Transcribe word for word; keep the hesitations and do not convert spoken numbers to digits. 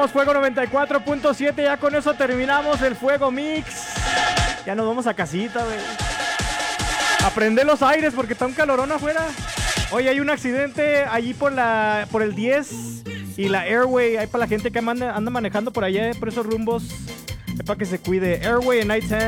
Somos Fuego noventa y cuatro punto siete. Ya con eso terminamos el Fuego Mix. Ya nos vamos a casita, güey. A prender los aires porque está un calorón afuera. Oye, hay un accidente allí por la por el diez y la Airway. Hay para la gente que anda, anda manejando por allá, por esos rumbos. Es para que se cuide. Airway en I diez.